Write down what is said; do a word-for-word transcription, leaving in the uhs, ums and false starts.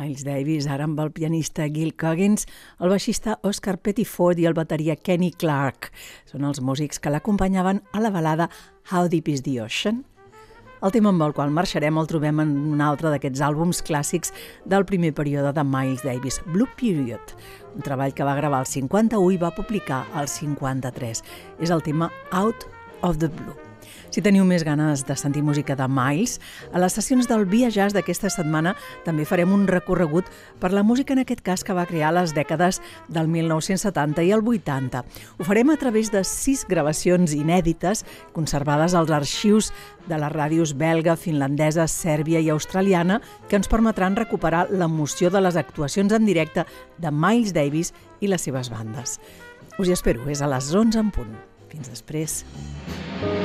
Miles Davis, ara amb el pianista Gil Coggins, el baixista Oscar Pettiford i el bateria Kenny Clarke. Són els músics que l'acompanyaven a la balada How Deep is the Ocean? El tema amb el qual marxarem el trobem en un altre d'aquests àlbums clàssics del primer període de Miles Davis, Blue Period, un treball que va gravar al cinquanta-u i va publicar al cinquanta-tres. És el tema Out of the Blue. Si teniu més ganes de sentir música de Miles, a les sessions del Via Jazz d'aquesta setmana també farem un recorregut per la música, en aquest cas, que va crear a les dècades del mil nou-cents setanta i el vuitanta. Ho farem a través de sis gravacions inèdites conservades als arxius de les ràdios belga, finlandesa, sèrbia i australiana, que ens permetran recuperar l'emoció de les actuacions en directe de Miles Davis i les seves bandes. Us hi espero, és a les onze en punt. Fins després.